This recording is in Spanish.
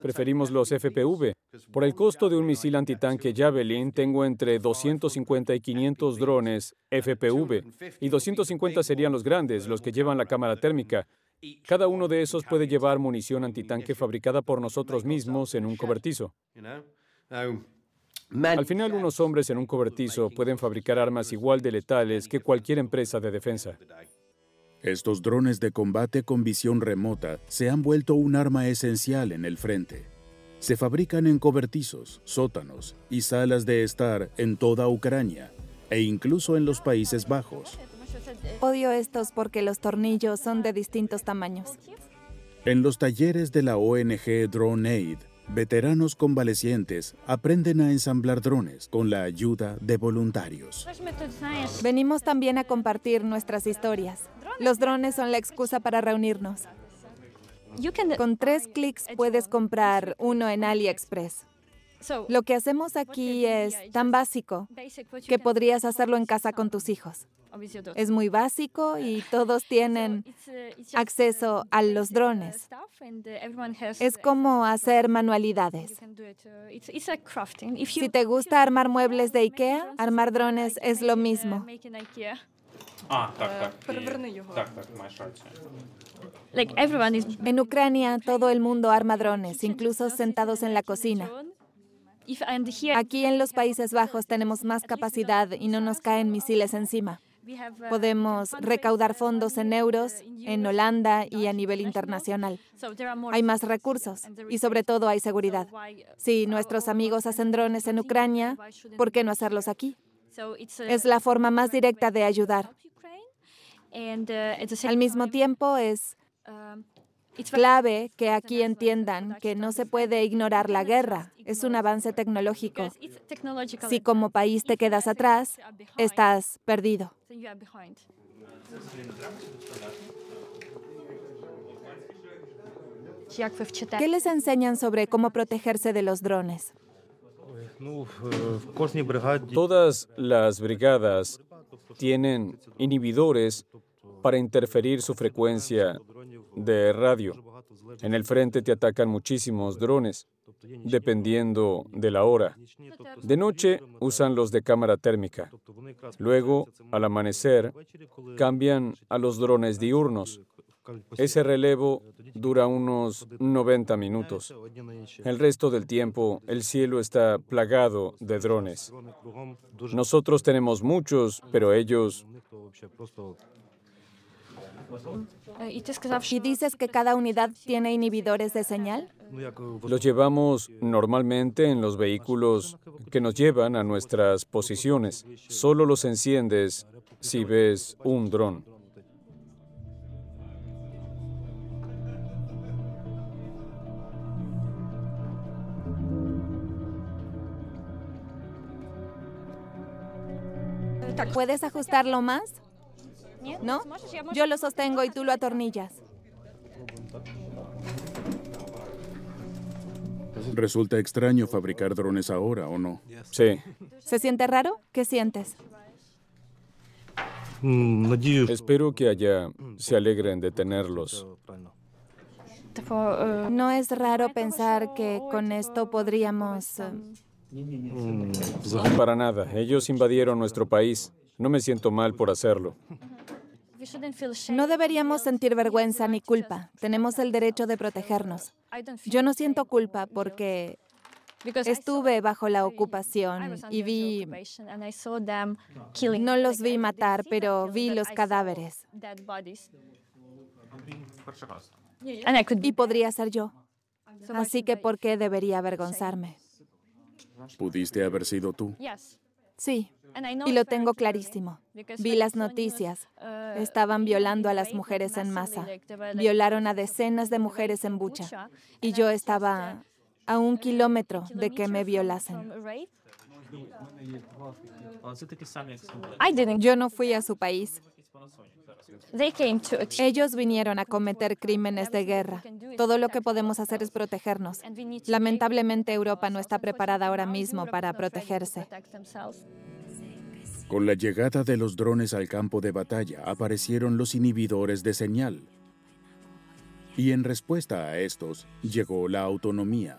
Preferimos los FPV. Por el costo de un misil antitanque Javelin, tengo entre 250 y 500 drones FPV. Y 250 serían los grandes, los que llevan la cámara térmica. Cada uno de esos puede llevar munición antitanque fabricada por nosotros mismos en un cobertizo. Al final, unos hombres en un cobertizo pueden fabricar armas igual de letales que cualquier empresa de defensa. Estos drones de combate con visión remota se han vuelto un arma esencial en el frente. Se fabrican en cobertizos, sótanos y salas de estar en toda Ucrania e incluso en los Países Bajos. Odio estos porque los tornillos son de distintos tamaños. En los talleres de la ONG Drone Aid, veteranos convalecientes aprenden a ensamblar drones con la ayuda de voluntarios. Venimos también a compartir nuestras historias. Los drones son la excusa para reunirnos. Con 3 clics puedes comprar uno en AliExpress. Lo que hacemos aquí es tan básico que podrías hacerlo en casa con tus hijos. Es muy básico y todos tienen acceso a los drones. Es como hacer manualidades. Si te gusta armar muebles de IKEA, armar drones es lo mismo. En Ucrania, todo el mundo arma drones, incluso sentados en la cocina. Aquí en los Países Bajos tenemos más capacidad y no nos caen misiles encima. Podemos recaudar fondos en euros, en Holanda y a nivel internacional. Hay más recursos y sobre todo hay seguridad. Si nuestros amigos hacen drones en Ucrania, ¿por qué no hacerlos aquí? Es la forma más directa de ayudar. Al mismo tiempo, es clave que aquí entiendan que no se puede ignorar la guerra. Es un avance tecnológico. Si como país te quedas atrás, estás perdido. ¿Qué les enseñan sobre cómo protegerse de los drones? Todas las brigadas tienen inhibidores para interferir su frecuencia de radio. En el frente te atacan muchísimos drones, dependiendo de la hora. De noche usan los de cámara térmica. Luego, al amanecer, cambian a los drones diurnos. Ese relevo dura unos 90 minutos. El resto del tiempo, el cielo está plagado de drones. Nosotros tenemos muchos, pero ellos... ¿Y dices que cada unidad tiene inhibidores de señal? Los llevamos normalmente en los vehículos que nos llevan a nuestras posiciones. Solo los enciendes si ves un dron. ¿Puedes ajustarlo más? ¿No? Yo lo sostengo y tú lo atornillas. Resulta extraño fabricar drones ahora, ¿o no? Sí. ¿Se siente raro? ¿Qué sientes? Espero que allá se alegren de tenerlos. ¿No es raro pensar que con esto podríamos... Para nada. Ellos invadieron nuestro país. No me siento mal por hacerlo. No deberíamos sentir vergüenza ni culpa. Tenemos el derecho de protegernos. Yo no siento culpa porque estuve bajo la ocupación y vi... No los vi matar, pero vi los cadáveres. Y podría ser yo. Así que, ¿por qué debería avergonzarme? ¿Pudiste haber sido tú? Sí, y lo tengo clarísimo. Vi las noticias. Estaban violando a las mujeres en masa. Violaron a decenas de mujeres en Bucha. Y yo estaba a 1 kilómetro de que me violasen. Yo no fui a su país. Ellos vinieron a cometer crímenes de guerra. Todo lo que podemos hacer es protegernos. Lamentablemente, Europa no está preparada ahora mismo para protegerse. Con la llegada de los drones al campo de batalla, aparecieron los inhibidores de señal. Y en respuesta a estos, llegó la autonomía.